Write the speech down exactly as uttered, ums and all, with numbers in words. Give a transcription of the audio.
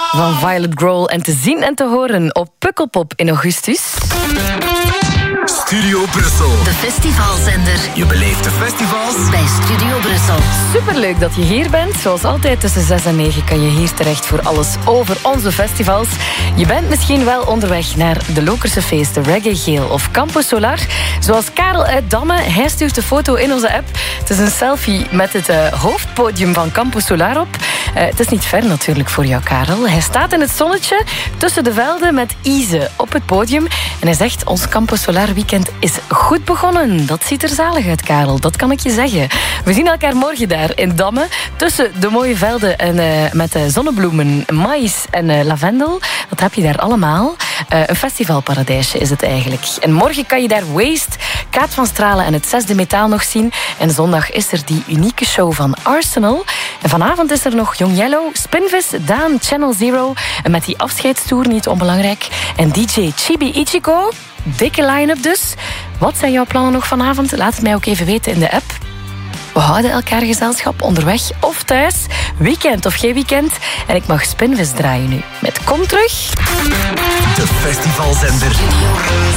Van Violet Grohl en te zien en te horen op Pukkelpop in augustus. Studio Brussel. De festivalzender. Je beleeft de festivals bij Studio Brussel. Superleuk dat je hier bent. Zoals altijd tussen zes en negen kan je hier terecht voor alles over onze festivals. Je bent misschien wel onderweg naar de Lokerse feesten, Reggae Geel of Campo Solar. Zoals Karel uit Damme. Hij stuurt de foto in onze app. Het is een selfie met het uh, hoofdpodium van Campo Solar op. Uh, het is niet ver natuurlijk voor jou, Karel. Hij staat in het zonnetje tussen de velden met Ise op het podium. En hij zegt, ons Campo Solar weekend is goed begonnen. Dat ziet er zalig uit, Karel. Dat kan ik je zeggen. We zien elkaar morgen daar in Damme. Tussen de mooie velden en, uh, met uh, zonnebloemen, maïs en uh, lavendel. Dat heb je daar allemaal. Uh, een festivalparadijsje is het eigenlijk. En morgen kan je daar Waste, Kaat van Stralen en het Zesde Metaal nog zien. En zondag is er die unieke show van Arsenal. En vanavond is er nog Young Yellow, Spinvis, Daan, Channel Zero. En met die afscheidstoer, niet onbelangrijk. En D J Chibi Ichiko. Dikke line-up dus. Wat zijn jouw plannen nog vanavond? Laat het mij ook even weten in de app. We houden elkaar gezelschap onderweg of thuis. Weekend of geen weekend. En ik mag Spinvis draaien nu. Met Kom Terug. De festivalzender.